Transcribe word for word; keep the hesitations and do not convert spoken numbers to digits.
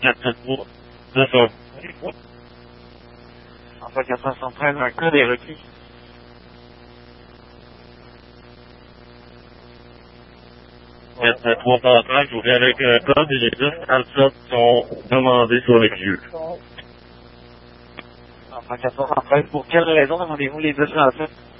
quatre sept trois. C'est ça. Enfin, quatre cent soixante-treize, un code est requis. quatre sept trois central, je vous fais avec un code et les dix trente-sept sont demandés sur le vieux. Enfin, quatre cent soixante-treize, pour quelle raison demandez-vous les dix trente-sept?